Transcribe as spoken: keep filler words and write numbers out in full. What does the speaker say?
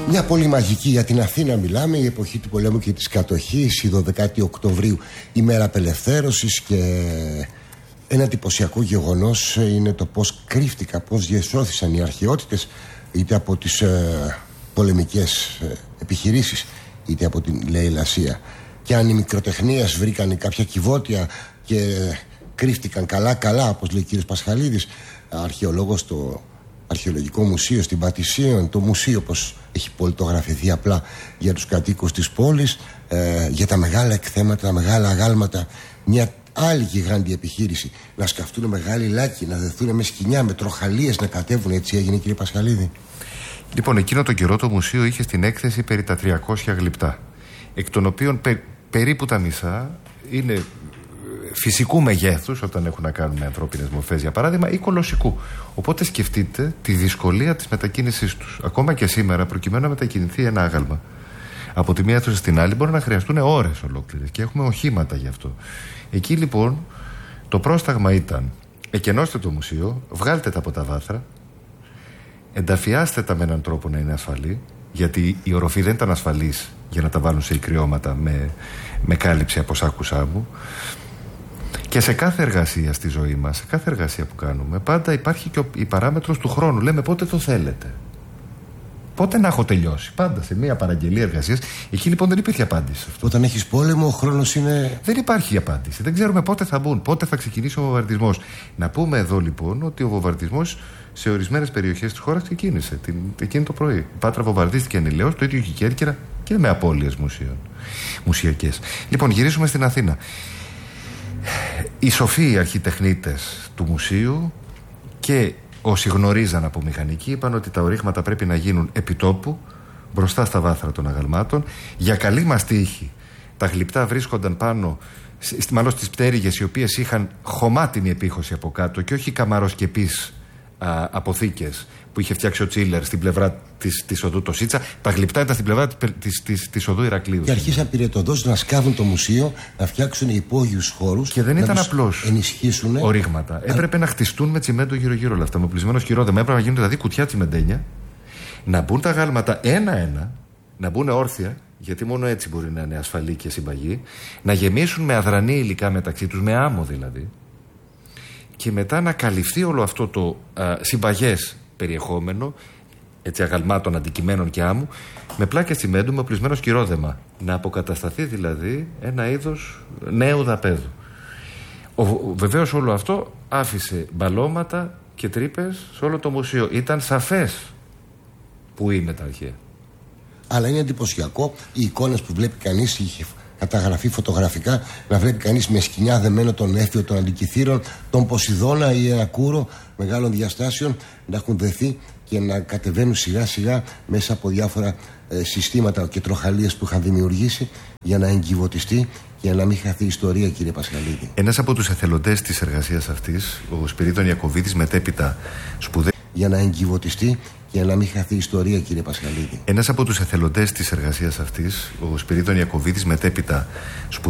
Μια πόλη μαγική, για την Αθήνα μιλάμε, η εποχή του πολέμου και της κατοχής, η δωδεκάτη Οκτωβρίου, η μέρα απελευθέρωσης, και ένα εντυπωσιακό γεγονός είναι το πώς κρύφτηκαν, πώς διεσώθησαν οι αρχαιότητες, είτε από τις ε, πολεμικές ε, επιχειρήσεις, είτε από την λαιλασία. Και αν οι μικροτεχνίες βρήκαν κάποια κυβότια και κρύφτηκαν καλά καλά, όπως λέει ο κύριος Πασχαλίδης, αρχαιολόγος στο Αρχαιολογικό Μουσείο στην Πατησίων, το μουσείο όπως έχει πολιτογραφηθεί απλά για τους κατοίκους της πόλης, ε, για τα μεγάλα εκθέματα, τα μεγάλα αγάλματα, μια άλλη γιγάντια επιχείρηση, να σκαφτούν μεγάλοι λάκοι, να δεθούν με σκοινιά, με τροχαλίες να κατέβουν. Έτσι έγινε, κύριε Πασχαλίδη? Λοιπόν, εκείνο τον καιρό το μουσείο είχε στην έκθεση περί τα τριακόσια γλυπτά, εκ των οποίων πε, περίπου τα μισά είναι φυσικού μεγέθους, όταν έχουν να κάνουν με ανθρώπινες μορφές για παράδειγμα, ή κολοσσικού. Οπότε σκεφτείτε τη δυσκολία της μετακίνησής τους. Ακόμα και σήμερα, προκειμένου να μετακινηθεί ένα άγαλμα από τη μία αίθουσα στην άλλη, μπορεί να χρειαστούν ώρες ολόκληρες και έχουμε οχήματα γι' αυτό. Εκεί λοιπόν το πρόσταγμα ήταν: εκενώστε το μουσείο, βγάλτε τα από τα βάθρα, ενταφιάστε τα με έναν τρόπο να είναι ασφαλή, γιατί η οροφή δεν ήταν ασφαλής για να τα βάλουν σε ικριώματα με, με κάλυψη από σάκους άμμου. Και σε κάθε εργασία στη ζωή μας, σε κάθε εργασία που κάνουμε, πάντα υπάρχει και η παράμετρος του χρόνου. Λέμε πότε το θέλετε, πότε να έχω τελειώσει. Πάντα σε μια παραγγελία εργασίας. Εκεί λοιπόν δεν υπήρχε απάντηση. Αυτό. Όταν έχεις πόλεμο, ο χρόνος είναι. Δεν υπάρχει απάντηση. Δεν ξέρουμε πότε θα μπουν, πότε θα ξεκινήσει ο βομβαρδισμός. Να πούμε εδώ λοιπόν ότι ο βομβαρδισμός σε ορισμένες περιοχές της χώρας ξεκίνησε την, εκείνη το πρωί. Η Πάτρα βομβαρδίστηκε ανηλαίως, το ίδιο και η Κέρκυρα, και με απώλειες μουσείων, μουσιακές. Λοιπόν, γυρίσουμε στην Αθήνα. Οι σοφοί αρχιτεχνίτες του μουσείου και όσοι γνωρίζαν από μηχανική είπαν ότι τα ορίγματα πρέπει να γίνουν επιτόπου, μπροστά στα βάθρα των αγαλμάτων. Για καλή μας τύχη, τα γλυπτά βρίσκονταν πάνω, μάλλον στις πτέρυγες, οι οποίες είχαν χωμάτινη επίχωση από κάτω και όχι καμαροσκεπείς α, αποθήκες που είχε φτιάξει ο Τσίλερ στην πλευρά της, της οδού το Σίτσα. Τα γλυπτά ήταν στην πλευρά της, της, της οδού Ηρακλείου. Και αρχίσαν πυρετοδός να σκάβουν το μουσείο, να φτιάξουν υπόγειους χώρους. Και δεν ήταν απλώς ενισχύσουν ορίγματα. Α... Έπρεπε να χτιστούν με τσιμέντο γύρω-γύρω όλα αυτά, με πλεισμένο χειρόδεμα. Έπρεπε να γίνουν δηλαδή κουτιά τσιμεντένια, να μπουν τα γάλματα ένα-ένα, να μπουν όρθια, γιατί μόνο έτσι μπορεί να είναι ασφαλή και συμπαγή, να γεμίσουν με αδρανή υλικά μεταξύ τους, με άμμο δηλαδή, και μετά να καλυφθεί όλο αυτό το α, συμπαγές περιεχόμενο, έτσι, αγαλμάτων, αντικειμένων και άμμου, με πλάκες τσιμέντου με πλεισμένο σκυρόδεμα. Να αποκατασταθεί δηλαδή ένα είδος νέου δαπέδου. Βεβαίως όλο αυτό άφησε μπαλώματα και τρύπες σε όλο το μουσείο. Ήταν σαφές που είναι τα αρχαία. Αλλά είναι εντυπωσιακό οι εικόνες που βλέπει κανείς, είχε καταγραφεί φωτογραφικά, να βλέπει κανείς με σκοινιά δεμένο τον Έφιο των Αντικυθύρων, τον Ποσειδώνα ή ένα κούρο μεγάλων διαστάσεων, να έχουν δεθεί και να κατεβαίνουν σιγά σιγά μέσα από διάφορα ε, συστήματα και τροχαλίες που είχαν δημιουργήσει, για να εγκυβωτιστεί και να μην χαθεί η ιστορία, κύριε Πασχαλίδη. Ένας από τους εθελοντές της εργασίας αυτής, ο Σπυρίδων Ιακωβίδης, μετέπειτα σπουδαία. Για να εγκυβωτιστεί και να μην χαθεί η ιστορία, κύριε Πασχαλίδη. Ένας από τους εθελοντές της εργασίας αυτής, ο Σπυρίδων Ιακωβίδης, μετέπειτα σπουδαία.